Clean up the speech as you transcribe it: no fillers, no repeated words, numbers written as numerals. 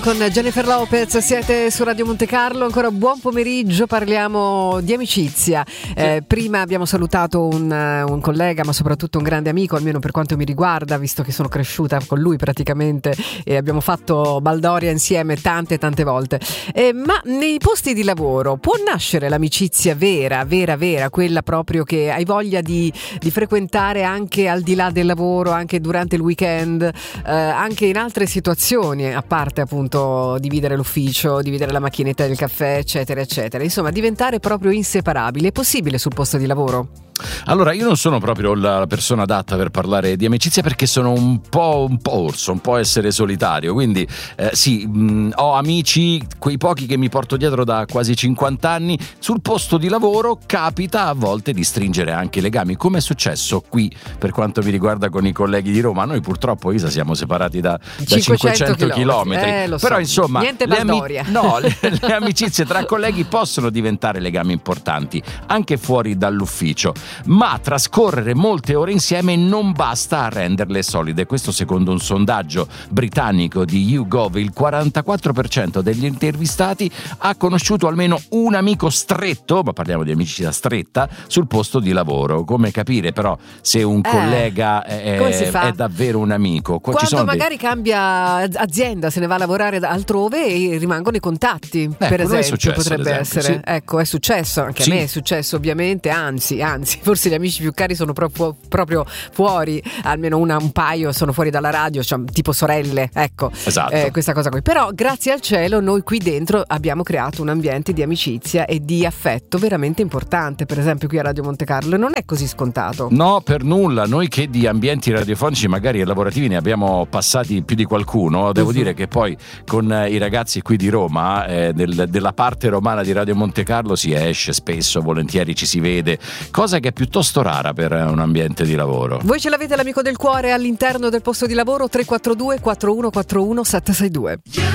Con Jennifer Lopez siete su Radio Monte Carlo, ancora buon pomeriggio, parliamo di amicizia. Prima abbiamo salutato un collega, ma soprattutto un grande amico, almeno per quanto mi riguarda, visto che sono cresciuta con lui praticamente e abbiamo fatto baldoria insieme tante volte. Ma nei posti di lavoro può nascere l'amicizia vera, quella proprio che hai voglia di frequentare anche al di là del lavoro, anche durante il weekend, anche in altre situazioni, a parte appunto dividere l'ufficio, dividere la macchinetta del caffè, eccetera, insomma diventare proprio inseparabili. È possibile sul posto di lavoro? Allora, io non sono proprio la persona adatta per parlare di amicizia, perché sono un po' orso, un po' essere solitario, quindi ho amici, quei pochi che mi porto dietro da quasi 50 anni. Sul posto di lavoro capita a volte di stringere anche legami, come è successo qui per quanto mi riguarda con i colleghi di Roma. Noi purtroppo, Isa, siamo separati da 500 chilometri, però insomma niente baldoria. le amicizie tra colleghi possono diventare legami importanti anche fuori dall'ufficio, ma trascorrere molte ore insieme non basta a renderle solide. Questo secondo un sondaggio britannico di YouGov. Il 44% degli intervistati ha conosciuto almeno un amico stretto, ma parliamo di amicizia stretta, sul posto di lavoro. Come capire però se un collega è davvero un amico? Quando magari cambia azienda, se ne va a lavorare altrove e rimangono i contatti, per esempio, potrebbe essere. Sì. Ecco, è successo, anche a me è successo ovviamente, anzi forse gli amici più cari sono proprio fuori, almeno un paio sono fuori dalla radio, cioè, tipo sorelle, ecco. Esatto. Questa cosa qui. Però grazie al cielo noi qui dentro abbiamo creato un ambiente di amicizia e di affetto veramente importante, per esempio qui a Radio Monte Carlo, e non è così scontato. No, per nulla. Noi che di ambienti radiofonici magari e lavorativi ne abbiamo passati più di qualcuno, devo dire che poi con i ragazzi qui di Roma, della parte romana di Radio Monte Carlo, si esce spesso, volentieri ci si vede, cosa che è piuttosto rara per un ambiente di lavoro. Voi ce l'avete l'amico del cuore all'interno del posto di lavoro? 342 4141 762.